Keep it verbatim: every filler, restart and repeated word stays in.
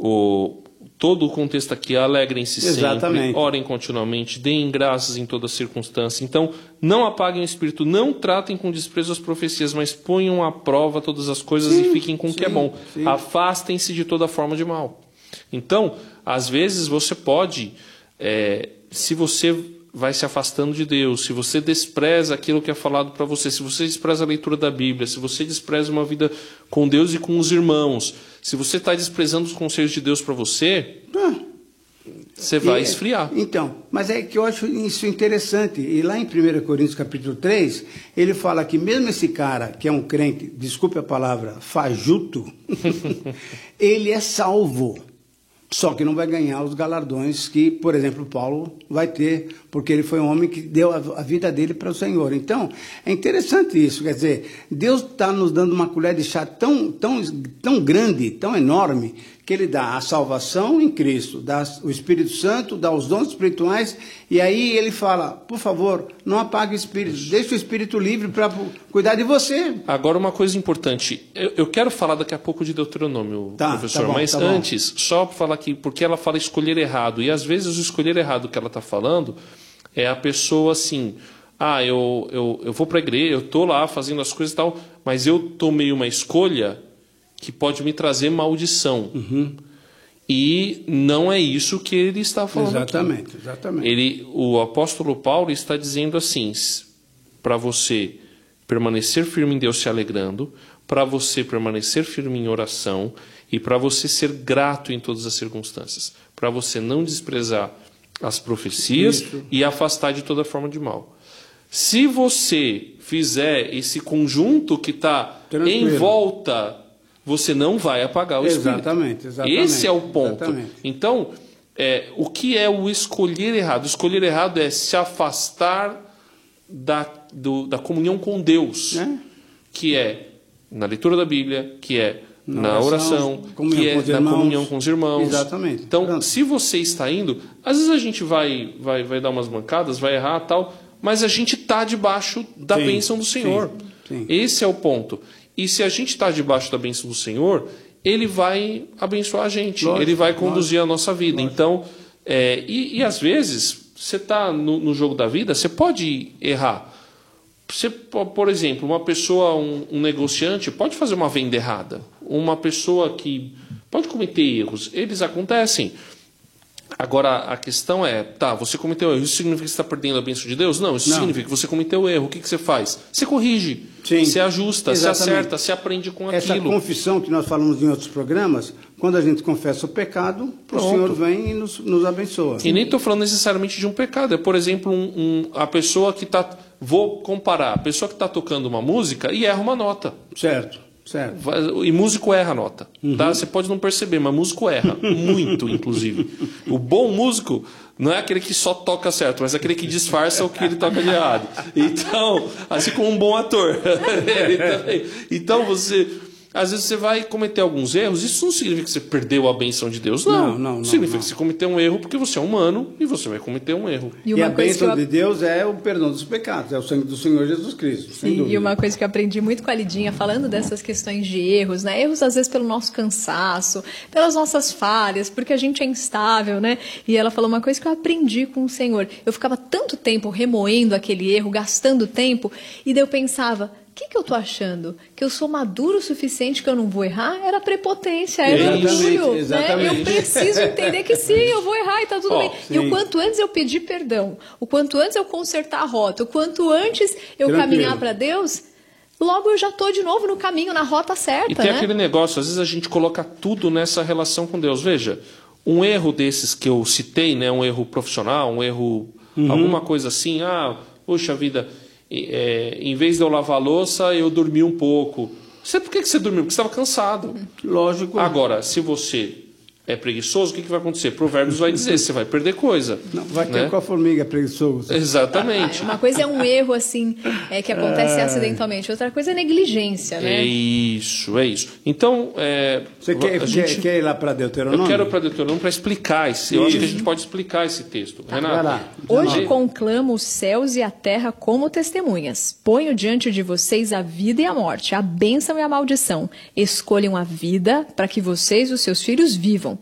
o, todo o contexto aqui, alegrem-se Exatamente. sempre, orem continuamente, deem graças em toda circunstância. Então, não apaguem o espírito, não tratem com desprezo as profecias, mas ponham à prova todas as coisas sim, e fiquem com o que é bom. Sim. Afastem-se de toda forma de mal. Então, às vezes você pode, é, se você vai se afastando de Deus, se você despreza aquilo que é falado para você, se você despreza a leitura da Bíblia, se você despreza uma vida com Deus e com os irmãos, se você está desprezando os conselhos de Deus para você, ah, você vai e, esfriar. Então, mas é que eu acho isso interessante. E lá em primeira Coríntios capítulo três, ele fala que mesmo esse cara, que é um crente, desculpe a palavra, fajuto, ele é salvo. Só que não vai ganhar os galardões que, por exemplo, Paulo vai ter, porque ele foi um homem que deu a, a vida dele para o Senhor. Então, é interessante isso. Quer dizer, Deus está nos dando uma colher de chá tão, tão, tão grande, tão enorme, que ele dá a salvação em Cristo, dá o Espírito Santo, dá os dons espirituais, e aí ele fala, por favor, não apague o Espírito, deixe o Espírito livre para cuidar de você. Agora uma coisa importante, eu, eu quero falar daqui a pouco de Deuteronômio, tá, professor, tá bom, mas tá antes, bom. Só para falar aqui, porque ela fala escolher errado, e às vezes o escolher errado que ela está falando é a pessoa assim, ah, eu, eu, eu vou para a igreja, eu estou lá fazendo as coisas e tal, mas eu tomei uma escolha que pode me trazer maldição. Uhum. E não é isso que ele está falando. Exatamente, aqui. exatamente. Ele, o apóstolo Paulo está dizendo assim, para você permanecer firme em Deus se alegrando, para você permanecer firme em oração e para você ser grato em todas as circunstâncias, para você não desprezar as profecias isso. E afastar de toda forma de mal. Se você fizer esse conjunto que está em volta, você não vai apagar o espírito. Exatamente, exatamente. Esse é o ponto. Exatamente. Então, é, o que é o escolher errado? O escolher errado é se afastar da, do, da comunhão com Deus, é. Que é na leitura da Bíblia, que é na, na oração, oração que é na irmãos. Comunhão com os irmãos. Exatamente. Então, Pronto. Se você está indo, às vezes a gente vai, vai, vai dar umas mancadas, vai errar tal, mas a gente está debaixo da sim, bênção do Senhor. Sim, sim. Esse é o ponto. E se a gente está debaixo da bênção do Senhor, Ele vai abençoar a gente, lógico, Ele vai conduzir lógico, a nossa vida. Lógico. Então, é, e, e às vezes, você está no, no jogo da vida, você pode errar. Você, por exemplo, uma pessoa, um, um negociante, pode fazer uma venda errada. Uma pessoa que pode cometer erros, eles acontecem. Agora, a questão é, tá, você cometeu erro, isso significa que você está perdendo a bênção de Deus? Não, isso não. Significa que você cometeu erro. O que, que você faz? Você corrige, sim, você ajusta, exatamente. Você acerta, você aprende com essa aquilo. Essa confissão que nós falamos em outros programas, quando a gente confessa o pecado, pronto. O Senhor vem e nos, nos abençoa. E nem estou falando necessariamente de um pecado. É, por exemplo, um, um, a pessoa que está... Vou comparar. A pessoa que está tocando uma música e erra uma nota. Certo. Certo. E músico erra a nota. Uhum. Tá? Você pode não perceber, mas músico erra. Muito, inclusive. O bom músico não é aquele que só toca certo, mas é aquele que disfarça o que ele toca de errado. Então, assim como um bom ator. Então, você... Às vezes você vai cometer alguns erros, isso não significa que você perdeu a bênção de Deus, não. Não, não, não significa não. que você cometeu um erro porque você é humano e você vai cometer um erro. E, e a bênção eu... de Deus é o perdão dos pecados, é o sangue do Senhor Jesus Cristo. Sim, e uma coisa que eu aprendi muito com a Lidinha, falando dessas questões de erros, né? Erros às vezes pelo nosso cansaço, pelas nossas falhas, porque a gente é instável, né? E ela falou uma coisa que eu aprendi com o Senhor. Eu ficava tanto tempo remoendo aquele erro, gastando tempo, e daí eu pensava... O que, que eu estou achando? Que eu sou maduro o suficiente que eu não vou errar? Era prepotência, era orgulho. Né? Eu preciso entender que sim, eu vou errar e está tudo oh, bem. Sim. E o quanto antes eu pedir perdão, o quanto antes eu consertar a rota, o quanto antes eu Tranquilo. Caminhar para Deus, logo eu já estou de novo no caminho, na rota certa. E tem né? aquele negócio, às vezes a gente coloca tudo nessa relação com Deus. Veja, um erro desses que eu citei, né, um erro profissional, um erro, uhum. alguma coisa assim, ah, poxa vida... É, em vez de eu lavar a louça, eu dormi um pouco. Você, por que que você dormiu? Porque você estava cansado. Lógico. Agora, se você é preguiçoso, o que, que vai acontecer? Provérbios vai dizer, você vai perder coisa. Não, vai né? ter com a formiga preguiçoso. Exatamente. Ah, uma coisa é um erro assim, é, que acontece é... acidentalmente, outra coisa é negligência, né? É isso, é isso. Então, é, você quer, a gente, quer, quer ir lá para Deuteronômio? Eu quero para Deuteronômio para explicar esse. Eu acho que a gente pode explicar esse texto. Tá, Renata. Hoje conclamo os céus e a terra como testemunhas. Ponho diante de vocês a vida e a morte, a bênção e a maldição. Escolham a vida para que vocês e os seus filhos vivam.